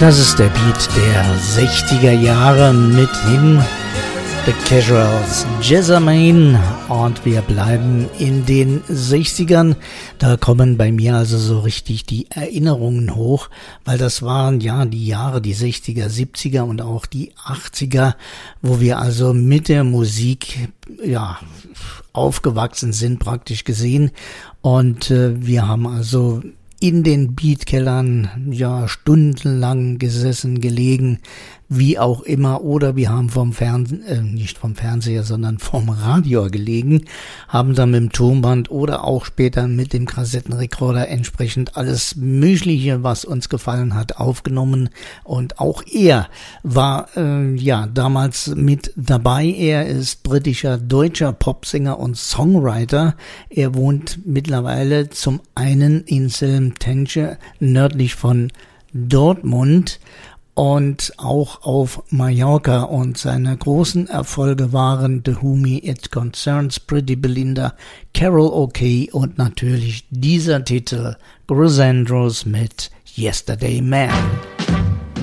Das ist der Beat der 60er Jahre mithin The Casuals, Jessamine, und wir bleiben in den 60ern. Da kommen bei mir also so richtig die Erinnerungen hoch, weil das waren ja die Jahre, die 60er, 70er und auch die 80er, wo wir also mit der Musik ja aufgewachsen sind, praktisch gesehen. Und wir haben also in den Beatkellern ja stundenlang gesessen, gelegen, wie auch immer, oder wir haben nicht vom Fernseher, sondern vom Radio gelegen, haben dann mit dem Tonband oder auch später mit dem Kassettenrekorder entsprechend alles Mögliche, was uns gefallen hat, aufgenommen. Und auch er war damals mit dabei. Er ist britischer, deutscher Popsänger und Songwriter. Er wohnt mittlerweile zum einen in Selmtensche, nördlich von Dortmund, und auch auf Mallorca, und seine großen Erfolge waren The Who Me It Concerns, Pretty Belinda, Carol O'Kay und natürlich dieser Titel Chris Andrews mit Yesterday Man.